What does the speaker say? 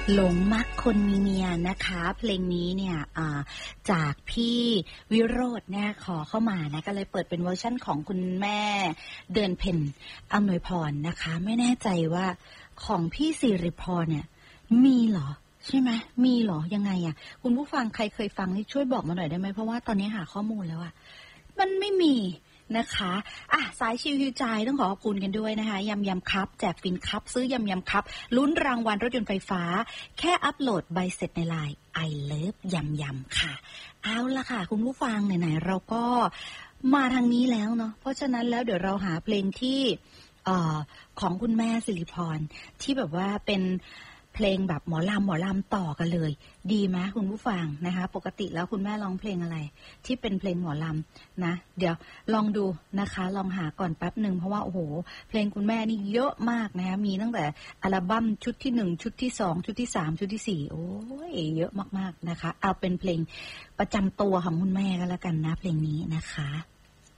หลงมักคนมีเมียนะคะเพลงนี้เนี่ยจากพี่วิโรจน์เนี่ยขอเข้ามานะก็เลยเปิดเป็นเวอร์ชั่นของคุณแม่เดือนเพ็ญอำนวยพรนะคะไม่แน่ใจว่าของพี่สิริพรเนี่ยมีเหรอใช่ไหมมีเหรอยังไงอ่ะคุณผู้ฟังใครเคยฟังนี่ช่วยบอกมาหน่อยได้ไหมเพราะว่าตอนนี้หาข้อมูลแล้วอ่ะมันไม่มีนะคะสายชิวฮิวใจต้องขอบคุณกันด้วยนะคะยำยำครับแจกฟินครับซื้อยำยำครับลุ้นรางวัลรถยนต์ไฟฟ้าแค่อัปโหลดใบเสร็จในไลน์ I love ยำยำค่ะเอาละค่ะคุณผู้ฟังไหนๆเราก็มาทางนี้แล้วเนาะเพราะฉะนั้นแล้วเดี๋ยวเราหาเพลงที่ของคุณแม่สิริพรที่แบบว่าเป็นเพลงแบบหมอลำต่อกันเลยดีไหมคุณผู้ฟังนะคะปกติแล้วคุณแม่ร้องเพลงอะไรที่เป็นเพลงหมอลำนะเดี๋ยวลองดูนะคะลองหาก่อนแป๊บหนึ่งเพราะว่าโอ้โหเพลงคุณแม่นี่เยอะมากนะคะมีตั้งแต่อัลบั้มชุดที่1ชุดที่2ชุดที่3ชุดที่4โอ้ยเยอะมากๆนะคะเอาเป็นเพลงประจำตัวของคุณแม่ก็แล้วกันนะเพลงนี้นะคะ